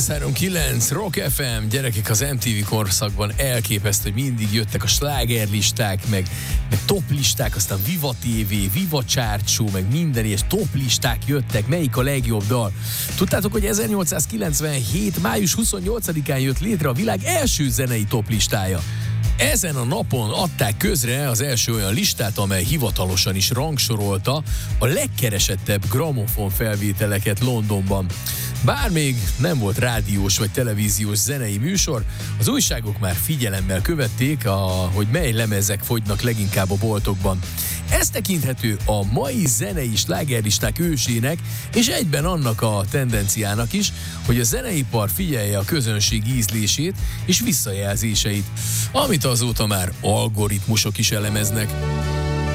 103.9 Rock FM, gyerekek, az MTV korszakban elképesztő, hogy mindig jöttek a slágerlisták, meg toplisták, aztán Viva TV, Viva Chart Show, meg minden ilyes toplisták jöttek, melyik a legjobb dal. Tudtátok, hogy 1897. május 28-án jött létre a világ első zenei toplistája? Ezen a napon adták közre az első olyan listát, amely hivatalosan is rangsorolta a legkeresettebb gramofon felvételeket Londonban. Bár még nem volt rádiós vagy televíziós zenei műsor, az újságok már figyelemmel követték, hogy mely lemezek fogynak leginkább a boltokban. Ez tekinthető a mai zenei slágerlisták ősének, és egyben annak a tendenciának is, hogy a zeneipar figyelje a közönség ízlését és visszajelzéseit, amit azóta már algoritmusok is elemeznek.